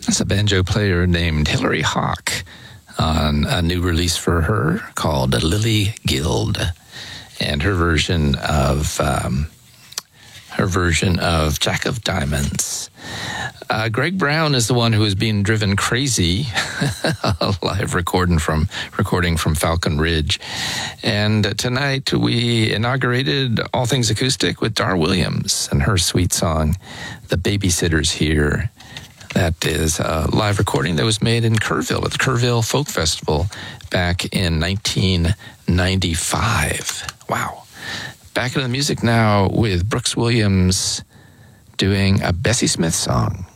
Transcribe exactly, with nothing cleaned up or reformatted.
That's a banjo player named Hilary Hawk on a new release for her called Lily Guild, and her version of um, her version of Jack of Diamonds. Uh, Greg Brown is the one who is being driven crazy, live recording from recording from Falcon Ridge. And tonight we inaugurated All Things Acoustic with Dar Williams and her sweet song, The Babysitter's Here. That is a live recording that was made in Kerrville at the Kerrville Folk Festival back in nineteen ninety-five. Wow. Back into the music now with Brooks Williams doing a Bessie Smith song.